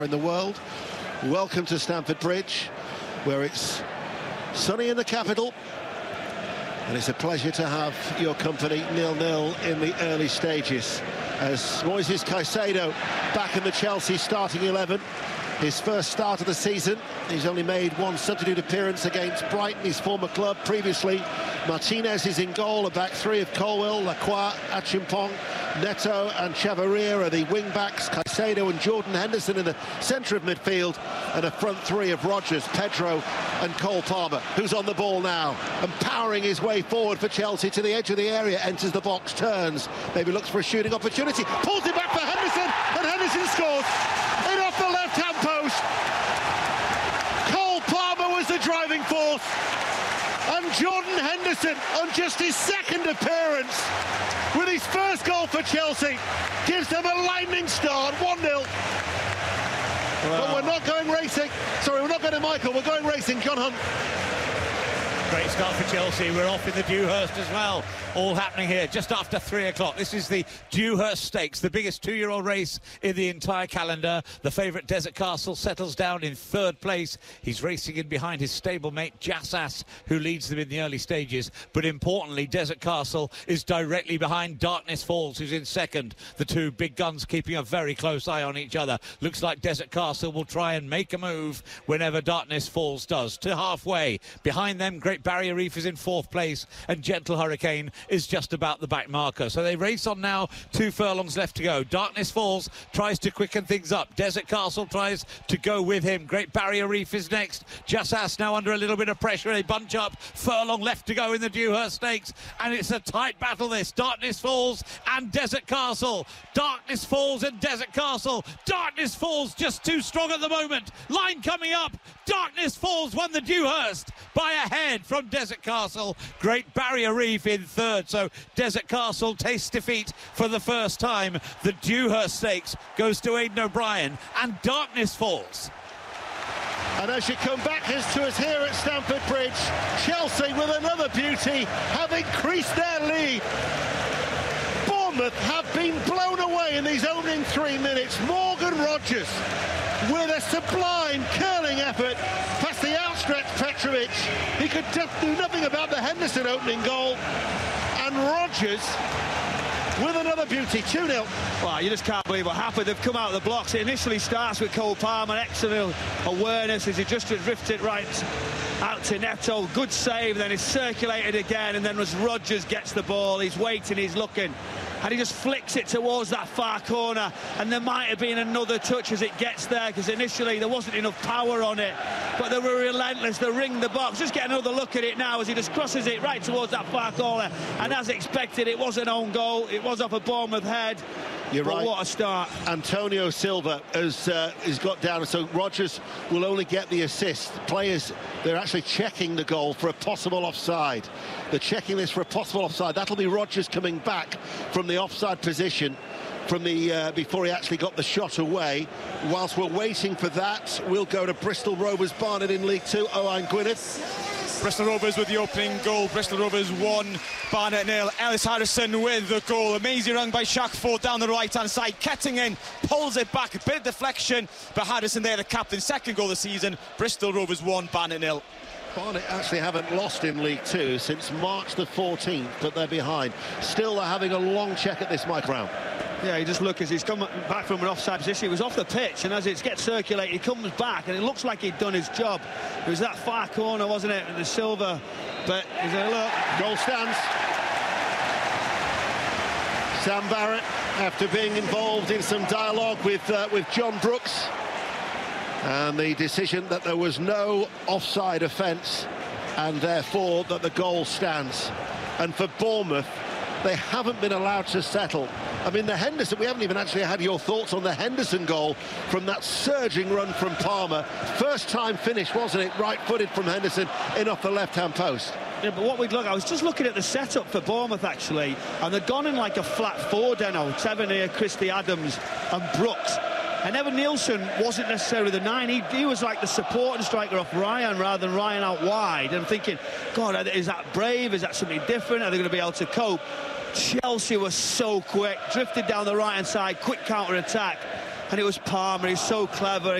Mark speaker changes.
Speaker 1: in the world. Welcome to Stamford Bridge, where it's sunny in the capital, and it's a pleasure to have your company. 0-0 in the early stages as Moises Caicedo back in the Chelsea starting 11. His first start of the season. He's only made one substitute appearance against Brighton, his former club. Previously, Martinez is in goal. A back three of Colwill, Lacroix, Achimpong, Neto and Chavarria are the wing-backs. Caicedo and Jordan Henderson in the centre of midfield, and a front three of Rodgers, Pedro and Cole Palmer, who's on the ball now and powering his way forward for Chelsea to the edge of the area, enters the box, turns, maybe looks for a shooting opportunity, pulls it back for Henderson, and Henderson scores in off the left-hand post. Cole Palmer was the driving force, and Jordan Henderson, on just his second appearance, with his first goal for Chelsea, gives them a lightning start, 1-0. But we're not going racing. Sorry, we're not going to Michael, we're going racing. John Hunt.
Speaker 2: Great start for Chelsea. We're off in the Dewhurst as well. All happening here just after 3 o'clock. This is the Dewhurst Stakes, the biggest two-year-old race in the entire calendar. The favourite Desert Castle settles down in third place. He's racing in behind his stablemate Jassas, who leads them in the early stages. But importantly, Desert Castle is directly behind Darkness Falls, who's in second. The two big guns keeping a very close eye on each other. Looks like Desert Castle will try and make a move whenever Darkness Falls does. To halfway. Behind them, Great Barrier Reef is in fourth place, and Gentle Hurricane is just about the back marker. So they race on now, 2 furlongs left to go. Darkness Falls tries to quicken things up. Desert Castle tries to go with him. Great Barrier Reef is next. Jassas now under a little bit of pressure. They bunch up. Furlong left to go in the Dewhurst Stakes, and it's a tight battle this. Darkness Falls and Desert Castle. Darkness Falls and Desert Castle. Darkness Falls just too strong at the moment. Line coming up. Darkness Falls won the Dewhurst by a head from Desert Castle. Great Barrier Reef in third. So Desert Castle tastes defeat for the first time. The Dewhurst Stakes goes to Aidan O'Brien, and Darkness Falls.
Speaker 1: And as you come back to us here at Stamford Bridge, Chelsea with another beauty have increased their lead. Bournemouth have been blown away in these opening 3 minutes. Morgan Rodgers with a sublime curling effort past the outstretched Petrovic. He could do nothing about the Henderson opening goal, and Rodgers with another beauty. 2-0.
Speaker 3: Well, you just can't believe what happened. They've come out of the blocks. It initially starts with Cole Palmer, excellent awareness as he just drifted right out to Neto. Good save, then he's circulated again, and then as Rodgers gets the ball, he's waiting, he's looking, and he just flicks it towards that far corner, and there might have been another touch as it gets there, because initially there wasn't enough power on it, but they were relentless. They ringed the box. Just get another look at it now as he just crosses it right towards that far corner, and as expected, it was an own goal. It was off a Bournemouth head.
Speaker 1: You're right.
Speaker 3: What a start.
Speaker 1: Antonio Silva has got down, so Rodgers will only get the assist. Players, they're actually checking the goal for a possible offside. They're checking this for a possible offside. That'll be Rodgers coming back from the offside position from the before he actually got the shot away. Whilst we're waiting for that, we'll go to Bristol Rovers Barnet in League Two. Owain Gwynedd.
Speaker 4: Bristol Rovers with the opening goal. Bristol Rovers 1, Barnet 0. Ellis Harrison with the goal. Amazing run by Shaq Ford down the right-hand side. Kettingen pulls it back. A bit of deflection, but Harrison there, the captain. Second goal of the season. Bristol Rovers 1, Barnet 0.
Speaker 1: Barnet actually haven't lost in League Two since March the 14th, but they're behind. Still, they're having a long check at this, Mike Brown.
Speaker 3: Yeah, you just look as he's come back from an offside position. He was off the pitch, and as it gets circulated, he comes back, and it looks like he'd done his job. It was that far corner, wasn't it, the Silva? But he's a look.
Speaker 1: Goal stands. Sam Barrett, after being involved in some dialogue with John Brooks, and the decision that there was no offside offence, and therefore that the goal stands. And for Bournemouth, they haven't been allowed to settle. I mean, the Henderson, we haven't even actually had your thoughts on the Henderson goal from that surging run from Palmer. First time finish, wasn't it? Right-footed from Henderson in off the left-hand post.
Speaker 3: Yeah, but what we'd look, I was just looking at the setup for Bournemouth, actually, and they'd gone in like a flat four, Deno. Tavernier, Christie Adams and Brooks. And Evan Nielsen wasn't necessarily the 9. He was like the supporting striker off Ryan rather than Ryan out wide. And I'm thinking, God, is that brave? Is that something different? Are they going to be able to cope? Chelsea was so quick, drifted down the right-hand side, quick counter-attack. and it was Palmer. He's so clever.